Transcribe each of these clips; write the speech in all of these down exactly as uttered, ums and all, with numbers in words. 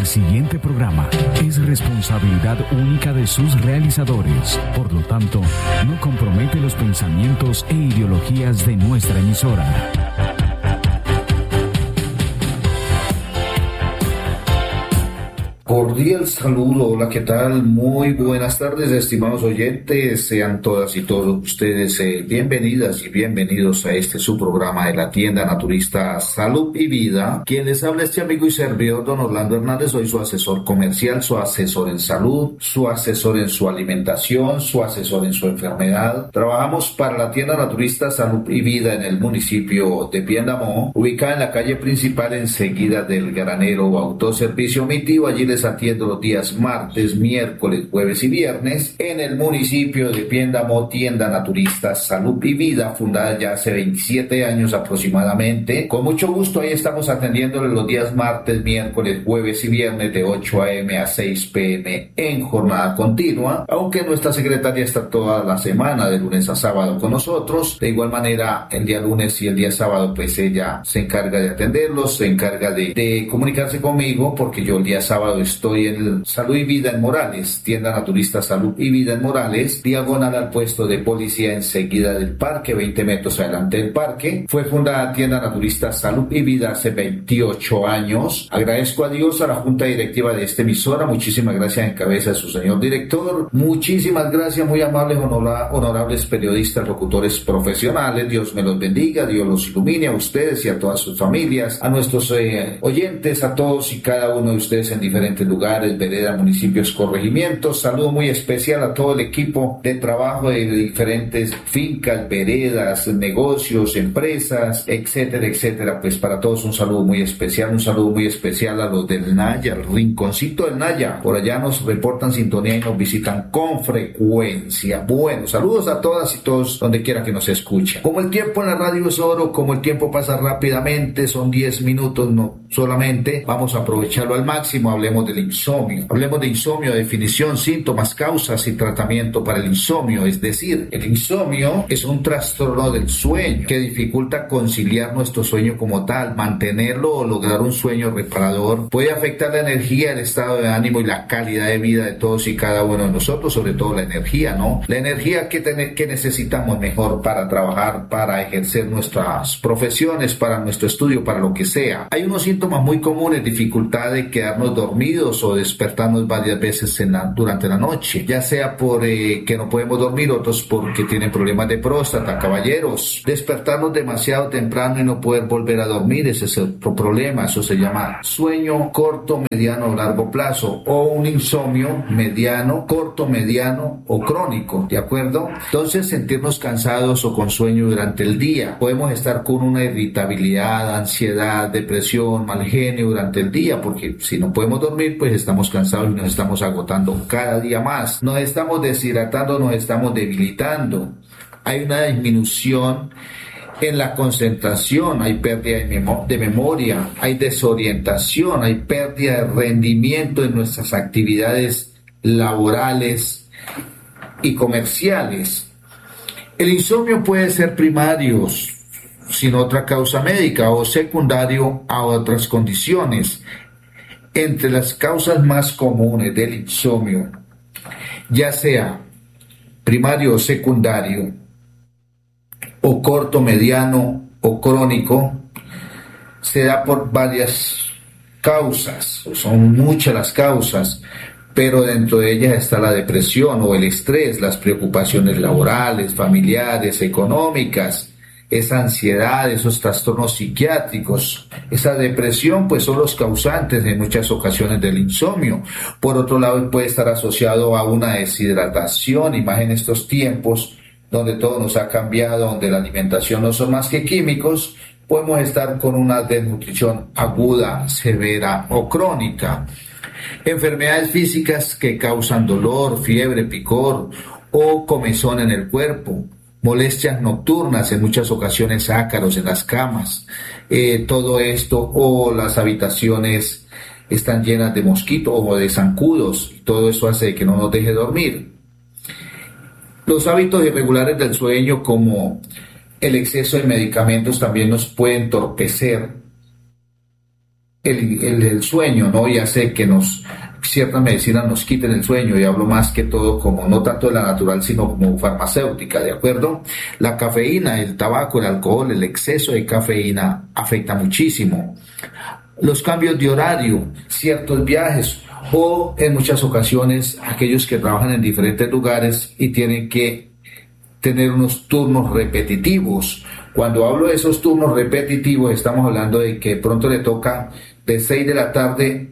siguiente programa es responsabilidad única de sus realizadores. Por lo tanto, no compromete los pensamientos e ideologías de nuestra emisora. Cordial saludo, hola, ¿qué tal? Muy buenas tardes, estimados oyentes, sean todas y todos ustedes eh, bienvenidas y bienvenidos a este su programa de la tienda naturista Salud y Vida. Quien les habla este amigo y servidor, don Orlando Hernández, soy su asesor comercial, su asesor en salud, su asesor en su alimentación, su asesor en su enfermedad. Trabajamos para la tienda naturista Salud y Vida en el municipio de Piendamó, ubicada en la calle principal enseguida del Granero Autoservicio Mitivo. Allí les atiendo los días martes, miércoles, jueves y viernes en el municipio de Piendamó, tienda naturista Salud y Vida, fundada ya hace veintisiete años aproximadamente. Con mucho gusto ahí estamos atendiéndole los días martes, miércoles, jueves y viernes de ocho a eme a seis pe eme en jornada continua, aunque nuestra secretaria está toda la semana de lunes a sábado con nosotros. De igual manera, el día lunes y el día sábado pues ella se encarga de atenderlos, se encarga de, de comunicarse conmigo, porque yo el día sábado estoy en Salud y Vida en Morales, tienda naturista Salud y Vida en Morales, diagonal al puesto de policía enseguida del parque, veinte metros adelante del parque. Fue fundada tienda naturista Salud y Vida hace veintiocho años. Agradezco a Dios, a la junta directiva de esta emisora, muchísimas gracias en cabeza de su señor director, muchísimas gracias, muy amables, honora, honorables periodistas, locutores profesionales. Dios me los bendiga, Dios los ilumine a ustedes y a todas sus familias, a nuestros eh, oyentes, a todos y cada uno de ustedes en diferentes lugares, veredas, municipios, corregimientos. Saludo muy especial a todo el equipo de trabajo de diferentes fincas, veredas, negocios, empresas, etcétera, etcétera. Pues para todos un saludo muy especial, un saludo muy especial a los del Naya, el rinconcito del Naya. Por allá nos reportan sintonía y nos visitan con frecuencia. Bueno, saludos a todas y todos donde quiera que nos escuchen. Como el tiempo en la radio es oro, como el tiempo pasa rápidamente, son diez minutos no solamente, vamos a aprovecharlo al máximo. Hablemos del insomnio. Hablemos de insomnio, definición, síntomas, causas y tratamiento para el insomnio. Es decir, el insomnio es un trastorno del sueño que dificulta conciliar nuestro sueño como tal, mantenerlo o lograr un sueño reparador. Puede afectar la energía, el estado de ánimo y la calidad de vida de todos y cada uno de nosotros, sobre todo la energía, ¿no? La energía que, ten- que necesitamos mejor para trabajar, para ejercer nuestras profesiones, para nuestro estudio, para lo que sea. Hay unos síntomas muy comunes: dificultad de quedarnos dormidos o despertarnos varias veces en la, durante la noche, ya sea por eh, que no podemos dormir, otros porque tienen problemas de próstata. Caballeros, despertarnos demasiado temprano y no poder volver a dormir, ese es otro problema. Eso se llama sueño corto, mediano o largo plazo, o un insomnio mediano, corto, mediano o crónico, ¿de acuerdo? Entonces, sentirnos cansados o con sueño durante el día. Podemos estar con una irritabilidad, ansiedad, depresión, mal genio durante el día, porque si no podemos dormir, pues estamos cansados y nos estamos agotando cada día más. Nos estamos deshidratando, nos estamos debilitando. Hay una disminución en la concentración, hay pérdida de, memo- de memoria, hay desorientación, hay pérdida de rendimiento en nuestras actividades laborales y comerciales. El insomnio puede ser primario, sin otra causa médica, o secundario a otras condiciones. Entre las causas más comunes del insomnio, ya sea primario o secundario, o corto, mediano o crónico, se da por varias causas. Son muchas las causas, pero dentro de ellas está la depresión o el estrés, las preocupaciones laborales, familiares, económicas, esa ansiedad, esos trastornos psiquiátricos, esa depresión, pues son los causantes en muchas ocasiones del insomnio. Por otro lado, puede estar asociado a una deshidratación, y más en estos tiempos donde todo nos ha cambiado, donde la alimentación no son más que químicos. Podemos estar con una desnutrición aguda, severa o crónica. Enfermedades físicas que causan dolor, fiebre, picor o comezón en el cuerpo. Molestias nocturnas, en muchas ocasiones ácaros en las camas, eh, todo esto, o las habitaciones están llenas de mosquitos o de zancudos, y todo eso hace que no nos deje dormir. Los hábitos irregulares del sueño, como el exceso de medicamentos, también nos pueden entorpecer el, el, el sueño, ¿no? Ya sé que nos, ciertas medicinas nos quiten el sueño, y hablo más que todo como, no tanto de la natural, sino como farmacéutica, ¿de acuerdo? La cafeína, el tabaco, el alcohol, el exceso de cafeína afecta muchísimo. Los cambios de horario, ciertos viajes, o en muchas ocasiones aquellos que trabajan en diferentes lugares y tienen que tener unos turnos repetitivos. Cuando hablo de esos turnos repetitivos, estamos hablando de que de pronto le toca de seis de la tarde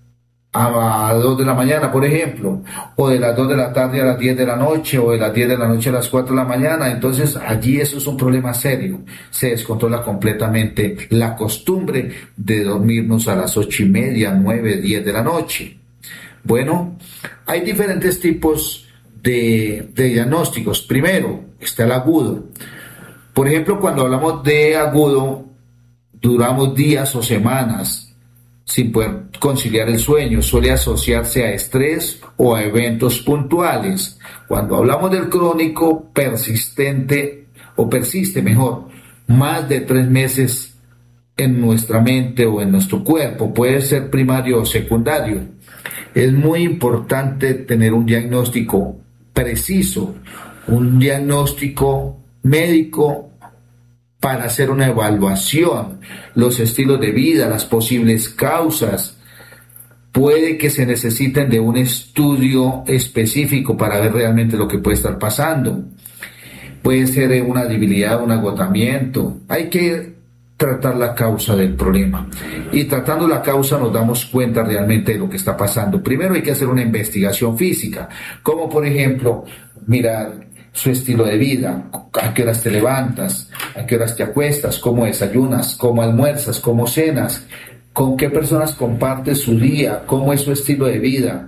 a dos de la mañana, por ejemplo, o de las dos de la tarde a las diez de la noche, o de las diez de la noche a las cuatro de la mañana. Entonces allí eso es un problema serio, se descontrola completamente la costumbre de dormirnos a las ocho y media, nueve, diez de la noche. Bueno, hay diferentes tipos de, de diagnósticos. Primero está el agudo. Por ejemplo, cuando hablamos de agudo, duramos días o semanas sin poder conciliar el sueño. Suele asociarse a estrés o a eventos puntuales. Cuando hablamos del crónico, persistente o persiste mejor, más de tres meses en nuestra mente o en nuestro cuerpo, puede ser primario o secundario. Es muy importante tener un diagnóstico preciso, un diagnóstico médico, para hacer una evaluación, los estilos de vida, las posibles causas. Puede que se necesiten de un estudio específico para ver realmente lo que puede estar pasando. Puede ser una debilidad, un agotamiento. Hay que tratar la causa del problema. Y tratando la causa nos damos cuenta realmente de lo que está pasando. Primero hay que hacer una investigación física, como por ejemplo, mirar su estilo de vida, a qué horas te levantas, a qué horas te acuestas, cómo desayunas, cómo almuerzas, cómo cenas, con qué personas compartes su día, cómo es su estilo de vida,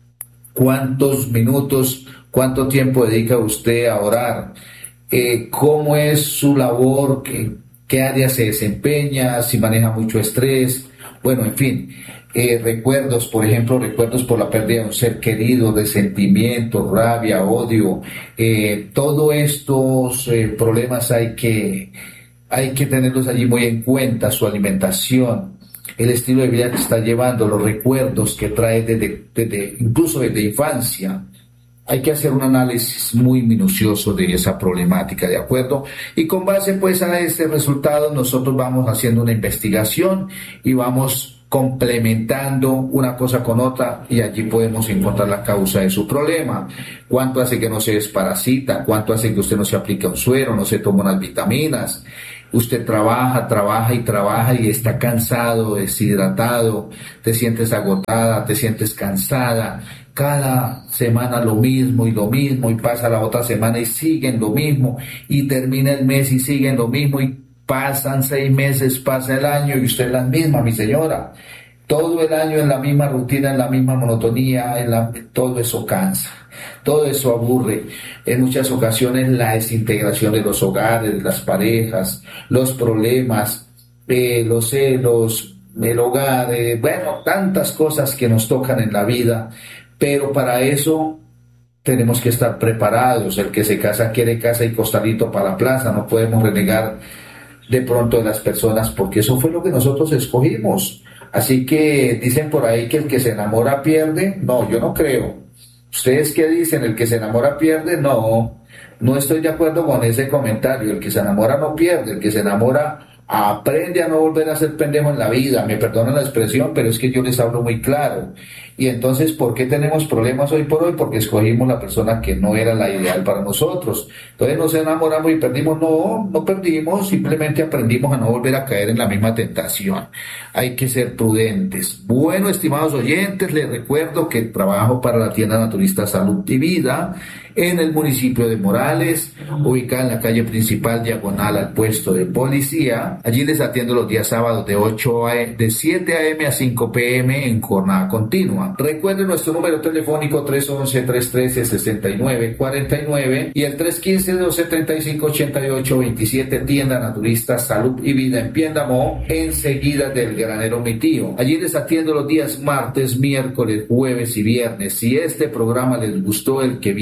cuántos minutos, cuánto tiempo dedica usted a orar, eh, cómo es su labor, qué, qué área se desempeña, si maneja mucho estrés, bueno, en fin. Eh, recuerdos, por ejemplo, recuerdos por la pérdida de un ser querido, de sentimientos, rabia, odio, eh, todos estos eh, problemas hay que, hay que tenerlos allí muy en cuenta, su alimentación, el estilo de vida que está llevando, los recuerdos que trae desde, desde incluso desde infancia. Hay que hacer un análisis muy minucioso de esa problemática, ¿de acuerdo? Y con base pues a este resultado nosotros vamos haciendo una investigación y vamos complementando una cosa con otra, y allí podemos encontrar la causa de su problema. ¿Cuánto hace que no se desparasita? ¿Cuánto hace que usted no se aplica un suero, no se toma unas vitaminas? Usted trabaja, trabaja y trabaja y está cansado, deshidratado, te sientes agotada, te sientes cansada. Cada semana lo mismo y lo mismo, y pasa la otra semana y siguen lo mismo, y termina el mes y siguen lo mismo, y pasan seis meses, pasa el año y usted es la misma, mi señora. Todo el año en la misma rutina, en la misma monotonía, en la, todo eso cansa, todo eso aburre. En muchas ocasiones la desintegración de los hogares, de las parejas, los problemas, eh, los celos, el hogar, eh, bueno, tantas cosas que nos tocan en la vida, pero para eso tenemos que estar preparados. El que se casa quiere casa y costalito para la plaza, no podemos renegar de pronto de las personas, porque eso fue lo que nosotros escogimos. Así que dicen por ahí que el que se enamora pierde. No, yo no creo. ¿Ustedes qué dicen? ¿El que se enamora pierde? No, no estoy de acuerdo con ese comentario. El que se enamora no pierde, el que se enamora aprende a no volver a ser pendejo en la vida. Me perdonan la expresión, pero es que yo les hablo muy claro. Y entonces, ¿por qué tenemos problemas hoy por hoy? Porque escogimos la persona que no era la ideal para nosotros. Entonces nos enamoramos y perdimos. No, no perdimos, simplemente aprendimos a no volver a caer en la misma tentación. Hay que ser prudentes. Bueno, estimados oyentes, les recuerdo que trabajo para la tienda naturista Salud y Vida en el municipio de Morales, ubicada en la calle principal diagonal al puesto de policía. Allí les atiendo los días sábados de ocho a, de siete a eme a cinco pe eme en jornada continua. Recuerden nuestro número telefónico tres once, tres trece, sesenta y nueve cuarenta y nueve y el tres quince, dos setenta y cinco, ochenta y ocho veintisiete, tienda naturista Salud y Vida en Piendamó, enseguida del Granero Mi Tío. Allí les atiendo los días martes, miércoles, jueves y viernes. Si este programa les gustó, el que viene les va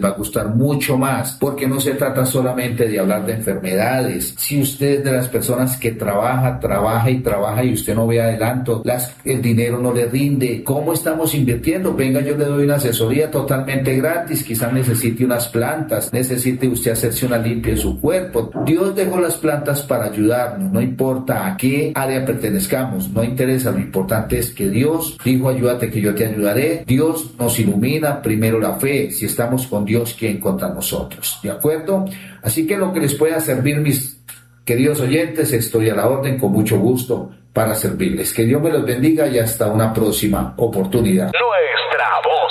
va a gustar mucho más, porque no se trata solamente de hablar de enfermedades. Si usted es de las personas que trabaja, trabaja y trabaja y usted no ve adelanto, las, el dinero no le rinde, ¿cómo estamos invirtiendo? Venga, yo le doy una asesoría totalmente gratis, quizás necesite unas plantas, necesite usted hacerse una limpia de su cuerpo. Dios dejó las plantas para ayudarnos, no importa a qué área pertenezcamos, no interesa, lo importante es que Dios dijo, ayúdate que yo te ayudaré. Dios nos ilumina, primero la fe, si estamos con Dios, ¿quién contra nosotros? ¿De acuerdo? Así que lo que les pueda servir, mis queridos oyentes, estoy a la orden con mucho gusto para servirles. Que Dios me los bendiga y hasta una próxima oportunidad. Nuestra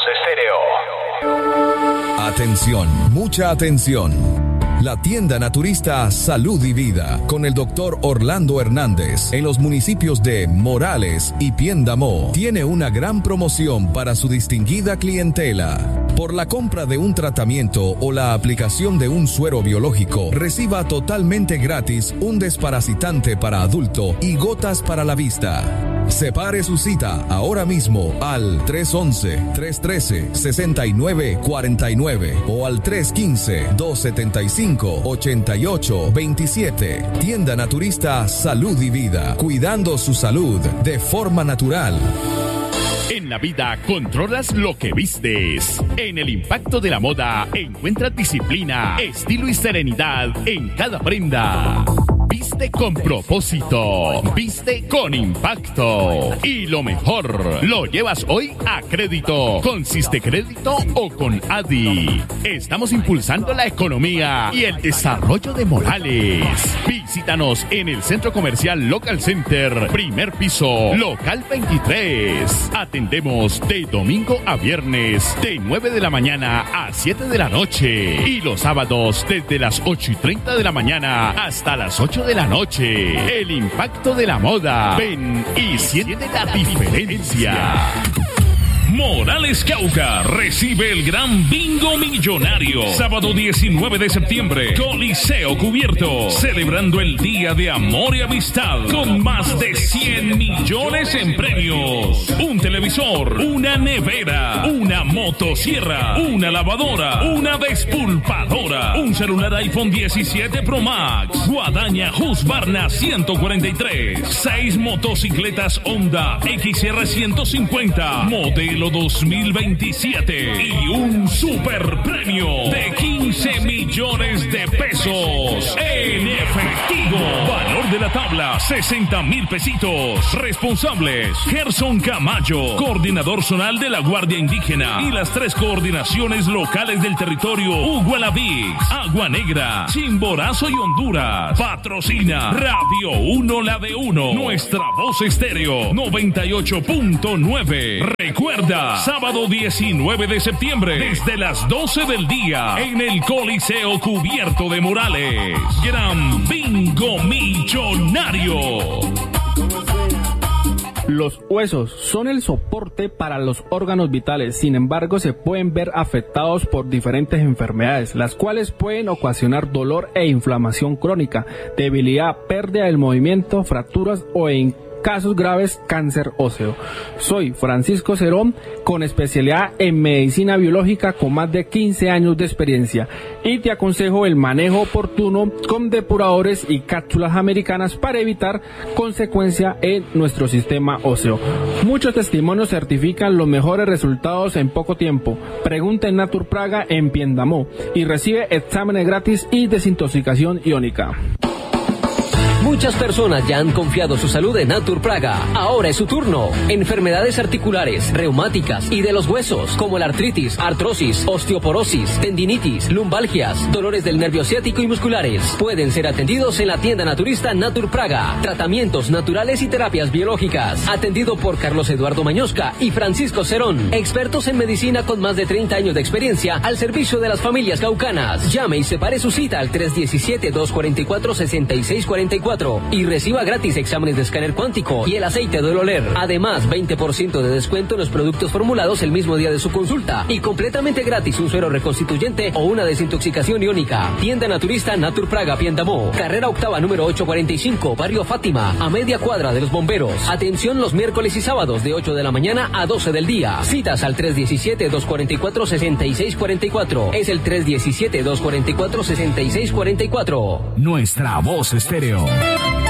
voz estéreo. Atención, mucha atención. La tienda naturista Salud y Vida con el doctor Orlando Hernández en los municipios de Morales y Piendamó tiene una gran promoción para su distinguida clientela. Por la compra de un tratamiento o la aplicación de un suero biológico, reciba totalmente gratis un desparasitante para adulto y gotas para la vista. Separe su cita ahora mismo al tres once, tres trece, sesenta y nueve cuarenta y nueve o al tres quince, dos setenta y cinco, ochenta y ocho veintisiete. Tienda Naturista Salud y Vida, cuidando su salud de forma natural. En la vida controlas lo que vistes. En el impacto de la moda encuentras disciplina, estilo y serenidad en cada prenda. Viste con propósito, viste con impacto. Y lo mejor, lo llevas hoy a crédito, con Siste Crédito o con Adi. Estamos impulsando la economía y el desarrollo de Morales. Visítanos en el Centro Comercial Local Center, primer piso, local veintitrés. Atendemos de domingo a viernes, de nueve de la mañana a siete de la noche. Y los sábados desde las ocho y treinta de la mañana hasta las ocho de la noche. El impacto de la moda. Ven y siente la diferencia. Morales Cauca recibe el gran bingo millonario. Sábado diecinueve de septiembre, Coliseo Cubierto, celebrando el Día de Amor y Amistad con más de cien millones en premios. Un televisor, una nevera, una motosierra, una lavadora, una despulpadora, un celular iPhone diecisiete Pro Max, guadaña Husqvarna ciento cuarenta y tres, seis motocicletas Honda X R ciento cincuenta, modelo dos mil veintisiete y un super premio de quince millones de pesos en efectivo. Valor de la tabla sesenta mil pesitos. Responsables Gerson Camayo, coordinador zonal de la Guardia Indígena, y las tres coordinaciones locales del territorio: Ugualabix, Agua Negra, Chimborazo y Honduras. Patrocina Radio uno La de uno, Nuestra Voz Estéreo noventa y ocho punto nueve. Recuerda, sábado diecinueve de septiembre, desde las doce del día, en el Coliseo Cubierto de Morales. Gran Bingo Millonario. Los huesos son el soporte para los órganos vitales, sin embargo se pueden ver afectados por diferentes enfermedades, las cuales pueden ocasionar dolor e inflamación crónica, debilidad, pérdida del movimiento, fracturas o en casos graves, cáncer óseo. Soy Francisco Cerón, con especialidad en medicina biológica con más de quince años de experiencia, y te aconsejo el manejo oportuno con depuradores y cápsulas americanas para evitar consecuencias en nuestro sistema óseo. Muchos testimonios certifican los mejores resultados en poco tiempo. Pregunta en Natur Praga en Piendamó y recibe exámenes gratis y desintoxicación iónica. Muchas personas ya han confiado su salud en Natur Praga. Ahora es su turno. Enfermedades articulares, reumáticas y de los huesos, como la artritis, artrosis, osteoporosis, tendinitis, lumbalgias, dolores del nervio ciático y musculares, pueden ser atendidos en la tienda naturista Natur Praga. Tratamientos naturales y terapias biológicas. Atendido por Carlos Eduardo Mañosca y Francisco Cerón, expertos en medicina con más de treinta años de experiencia al servicio de las familias caucanas. Llame y separe su cita al tres uno siete, dos cuatro cuatro, seis seis cuatro cuatro. cuatro y reciba gratis exámenes de escáner cuántico y el aceite de oler. Además, veinte por ciento de descuento en los productos formulados el mismo día de su consulta y completamente gratis un suero reconstituyente o una desintoxicación iónica. Tienda naturista Natur Praga Piendamó, carrera octava número ochocientos cuarenta y cinco, barrio Fátima, a media cuadra de los bomberos. Atención los miércoles y sábados de ocho de la mañana a doce del día. Citas al tres diecisiete, dos cuarenta y cuatro, sesenta y seis cuarenta y cuatro. Es el tres diecisiete, dos cuarenta y cuatro, sesenta y seis cuarenta y cuatro. Nuestra voz estéreo.